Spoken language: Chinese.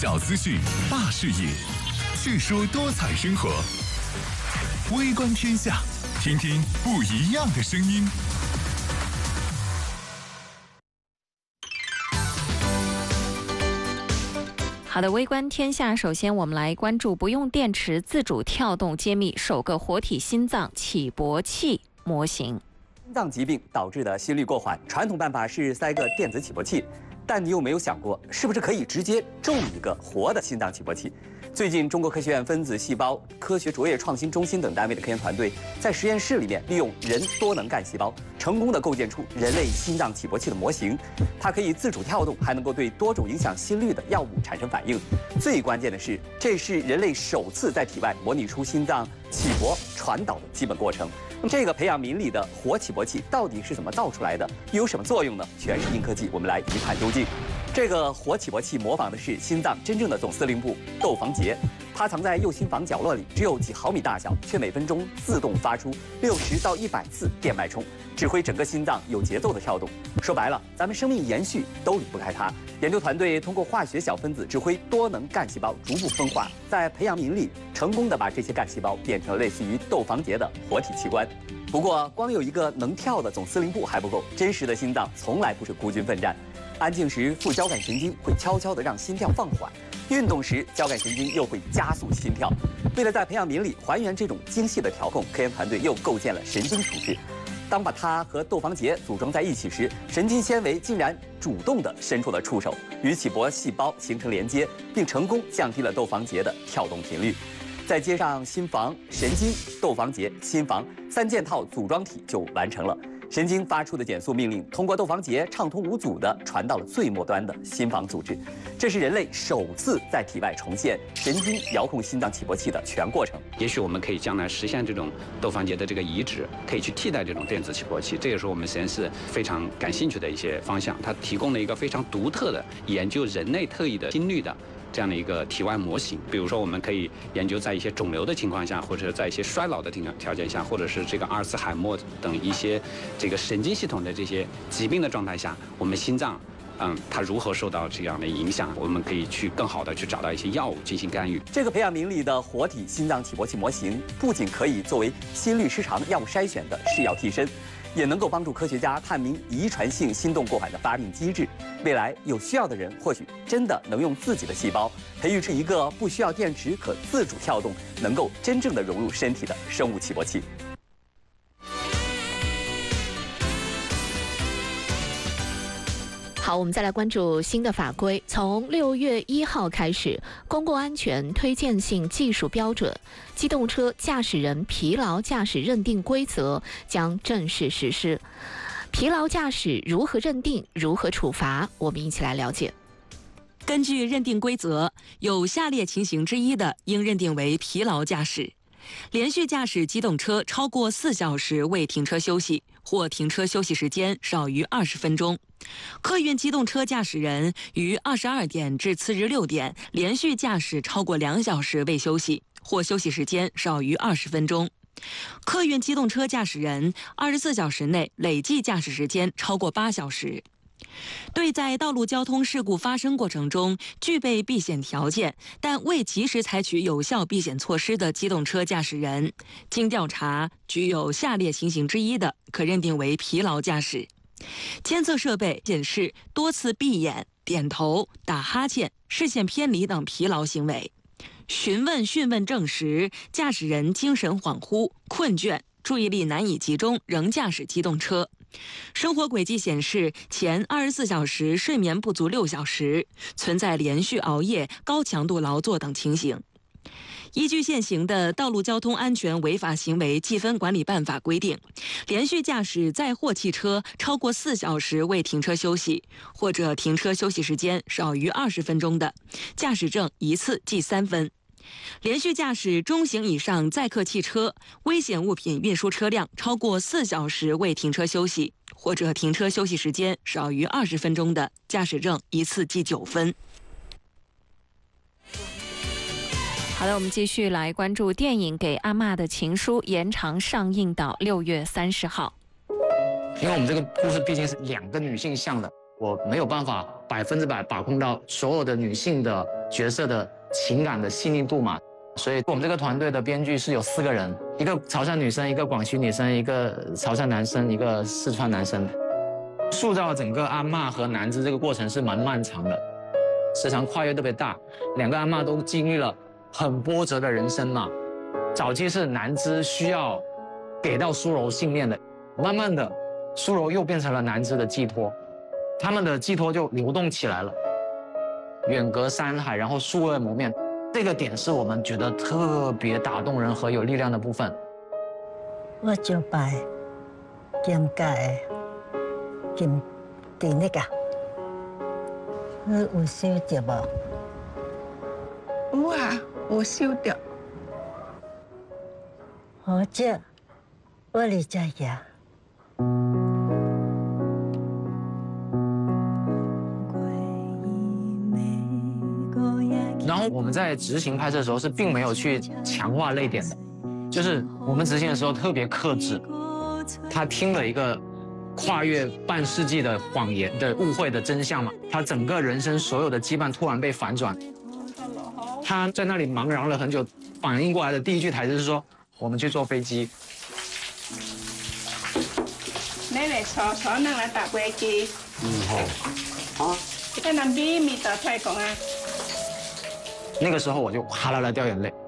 小资讯，大视野，细说多彩生活。微观天下，听听不一样的声音。 好的，微观天下，首先我们来关注不用电池自主跳动，揭秘首个活体心脏起搏器模型。 心脏疾病导致的心率过缓，传统办法是塞个电子起搏器，但你有没有想过，是不是可以直接种一个活的心脏起搏器？最近，中国科学院分子细胞科学卓越创新中心等单位的科研团队在实验室里面利用人多能干细胞，成功的构建出人类心脏起搏器的模型。它可以自主跳动，还能够对多种影响心率的药物产生反应。最关键的是，这是人类首次在体外模拟出心脏起搏传导的基本过程。这个培养皿里的活起搏器到底是怎么造出来的，又有什么作用呢？全是硬科技，我们来一探究竟。这个活起搏器模仿的是心脏真正的总司令部窦房结，它藏在右心房角落里，只有几毫米大小，却每分钟自动发出60到100次电脉冲，指挥整个心脏有节奏的跳动。说白了，咱们生命延续都离不开它。研究团队通过化学小分子指挥多能干细胞逐步分化，在培养皿里成功的把这些干细胞变成了类似于窦房结的活体器官。不过，光有一个能跳的总司令部还不够，真实的心脏从来不是孤军奋战。安静时，副交感神经会悄悄地让心跳放缓；运动时，交感神经又会加速心跳。为了在培养皿里还原这种精细的调控，科研团队又构建了神经处置。当把它和窦房结组装在一起时，神经纤维竟然主动地伸出了触手，与起搏细胞形成连接，并成功降低了窦房结的跳动频率。再接上心房、神经、窦房结、心房3件套组装体就完成了。神经发出的减速命令通过窦房结畅通无阻地传到了最末端的心房组织。这是人类首次在体外重现神经遥控心脏起搏器的全过程。 也许我们可以将来实现这种窦房结的这个移植，可以去替代这种电子起搏器，这也是我们实验室非常感兴趣的一些方向。它提供了一个非常独特的研究人类特异的心率的这样的一个体外模型。比如说，我们可以研究在一些肿瘤的情况下，或者在一些衰老的条件下，或者是这个阿尔茨海默等一些这个神经系统的这些疾病的状态下，我们心脏它如何受到这样的影响？我们可以去更好的去找到一些药物进行干预。 这个培养皿里的活体心脏起搏器模型，不仅可以作为心律失常药物筛选的试药替身，也能够帮助科学家探明遗传性心动过缓的发病机制。未来有需要的人，或许真的能用自己的细胞培育出一个不需要电池、可自主跳动、能够真正的融入身体的生物起搏器。 好，我们再来关注新的法规。从6月1号开始，公共安全推荐性技术标准《机动车驾驶人疲劳驾驶认定规则》将正式实施。疲劳驾驶如何认定、如何处罚？我们一起来了解。 根据认定规则，有下列情形之一的，应认定为疲劳驾驶：连续驾驶机动车超过4小时未停车休息，或停车休息时间少于20分钟；客运机动车驾驶人于22点至次日6点连续驾驶超过2小时未休息，或休息时间少于20分钟；客运机动车驾驶人24小时内累计驾驶时间超过8小时。对在道路交通事故发生过程中具备避险条件，但未及时采取有效避险措施的机动车驾驶人，经调查具有下列情形之一的，可认定为疲劳驾驶：监测设备显示多次闭眼、点头、打哈欠、视线偏离等疲劳行为；询问证实驾驶人精神恍惚、困倦、注意力难以集中，仍驾驶机动车；生活轨迹显示前24小时睡眠不足6小时，存在连续熬夜、高强度劳作等情形。依据现行的《道路交通安全违法行为记分管理办法》规定，连续驾驶载货汽车超过4小时未停车休息，或者停车休息时间少于20分钟的，驾驶证一次记3分；连续驾驶中型以上载客汽车、危险物品运输车辆超过4小时未停车休息，或者停车休息时间少于20分钟的，驾驶证一次记9分。 好的，我们继续来关注电影《给阿嬷的情书》延长上映到6月30号。 因为我们这个故事毕竟是2个女性向的， 我没有办法100%把控到所有的女性的角色的情感的细腻度嘛。所以我们这个团队的编剧是有4个人，一个潮汕女生，一个广西女生，一个潮汕男生，一个四川男生。塑造整个阿嬷和南枝这个过程是蛮漫长的，时长跨越特别大，2个阿嬷都经历了很波折的人生嘛。早期是南枝需要给到苏柔信念的，慢慢的苏柔又变成了南枝的寄托，他们的寄托就流动起来了，远隔山海，然后素未谋面，这个点是我们觉得特别打动人和有力量的部分。 我就拜金界金地那个，你有收着无？ 有啊，我收着。 好姐，我嚟遮呀。 然后我们在执行拍摄的时候是并没有去强化泪点的，就是我们执行的时候特别克制。他听了一个跨越半世纪的谎言的误会的真相嘛，他整个人生所有的羁绊突然被反转。他在那里茫然了很久，反应过来的第一句台词是说：“我们去坐飞机。” 你嚟坐人嚟搭飛機。好。啊。喺南邊咪搭泰國啊。 那个时候我就哗啦啦掉眼泪。